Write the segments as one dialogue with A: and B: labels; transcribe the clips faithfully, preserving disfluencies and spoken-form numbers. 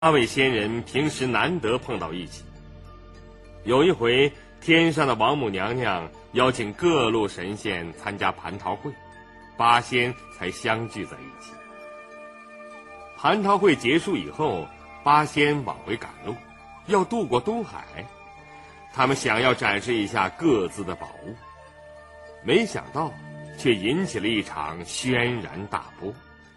A: 八位仙人平时难得碰到一起。有一回，天上的王母娘娘邀请各路神仙参加蟠桃会，八仙才相聚在一起。蟠桃会结束以后，八仙往回赶路，要渡过东海。他们想要展示一下各自的宝物，没想到却引起了一场轩然大波。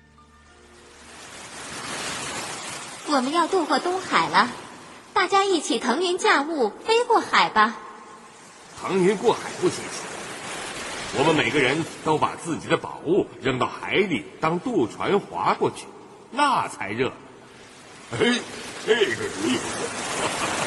B: 我们要渡过东海了，大家一起腾云驾雾飞过海吧。
A: 腾云过海不行，我们每个人都把自己的宝物扔到海里当渡船划过去，那才热闹。哎，这个主意不错。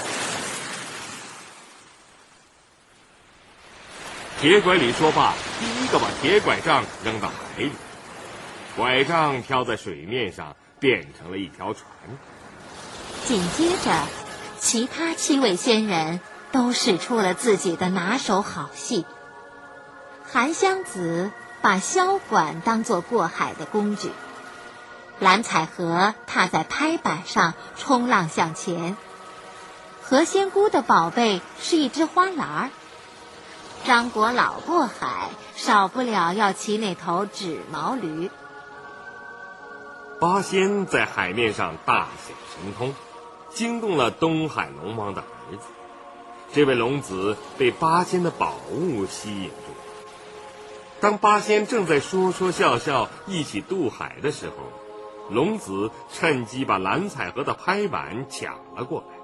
A: 铁拐李说罢，第一个把铁拐杖扔到海里，拐杖飘在水面上，变成了一条船。
B: 紧接着，其他七位仙人都使出了自己的拿手好戏。韩湘子把箫管当作过海的工具，蓝采和踏在拍板上冲浪向前，何仙姑的宝贝是一只花篮，张果老过海少不了要骑那头纸毛驴。
A: 八仙在海面上大显神通，惊动了东海龙王的儿子。这位龙子被八仙的宝物吸引住。当八仙正在说说笑笑一起渡海的时候，龙子趁机把蓝采和的拍板抢了过来。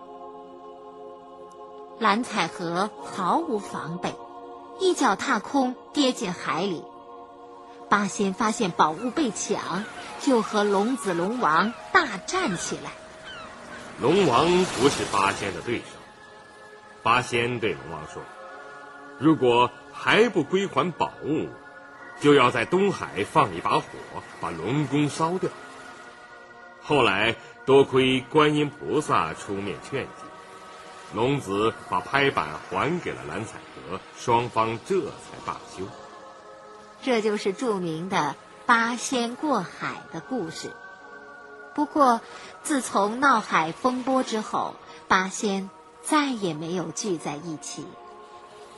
B: 蓝采和毫无防备，一脚踏空跌进海里。八仙发现宝物被抢，就和龙子龙王大战起来。
A: 龙王不是八仙的对手。八仙对龙王说，如果还不归还宝物，就要在东海放一把火，把龙宫烧掉。后来多亏观音菩萨出面劝解，龙子把拍板还给了蓝采和，双方这才罢休。
B: 这就是著名的八仙过海的故事。不过自从闹海风波之后，八仙再也没有聚在一起。